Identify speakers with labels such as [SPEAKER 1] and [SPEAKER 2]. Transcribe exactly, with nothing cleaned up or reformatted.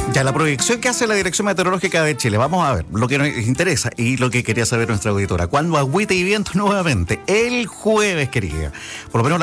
[SPEAKER 1] Ya, la proyección que hace la Dirección Meteorológica de Chile. Vamos a ver lo que nos interesa y lo que quería saber nuestra auditora. ¿Cuándo agüita y viento nuevamente? El jueves, querida. Por lo menos la